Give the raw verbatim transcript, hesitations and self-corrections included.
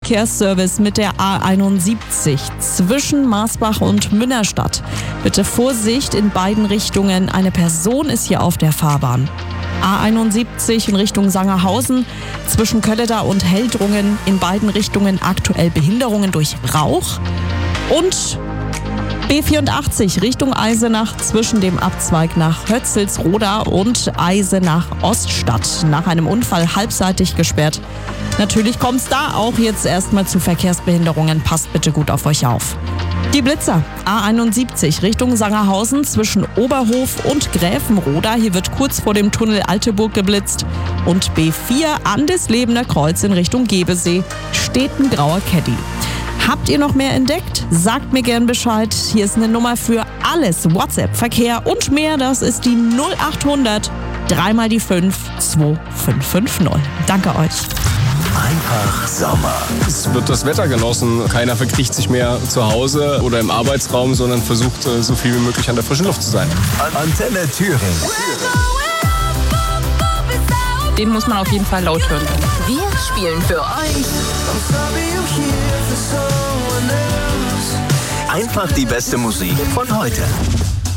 Verkehrsservice mit der A einundsiebzig zwischen Marsbach und Münnerstadt. Bitte Vorsicht in beiden Richtungen. Eine Person ist hier auf der Fahrbahn. A einundsiebzig in Richtung Sangerhausen zwischen Kölleda und Heldrungen. In beiden Richtungen aktuell Behinderungen durch Rauch. Und B vierundachtzig Richtung Eisenach zwischen dem Abzweig nach Hötzelsroda und Eisenach-Oststadt. Nach einem Unfall halbseitig gesperrt. Natürlich kommt es da auch jetzt erstmal zu Verkehrsbehinderungen. Passt bitte gut auf euch auf. Die Blitzer. A einundsiebzig Richtung Sangerhausen zwischen Oberhof und Gräfenroda. Hier wird kurz vor dem Tunnel Alteburg geblitzt. Und B vier Andeslebener Kreuz in Richtung Gebesee. Steht ein grauer Caddy. Habt ihr noch mehr entdeckt? Sagt mir gern Bescheid. Hier ist eine Nummer für alles. WhatsApp, Verkehr und mehr. Das ist die null achthundert drei mal die fünf zwei fünf fünf null. Danke euch. Einfach Sommer. Es wird das Wetter genossen. Keiner verkriecht sich mehr zu Hause oder im Arbeitsraum, sondern versucht, so viel wie möglich an der frischen Luft zu sein. Antenne Thüringen. Den muss man auf jeden Fall laut hören. Wir spielen für euch Einfach die beste Musik von heute.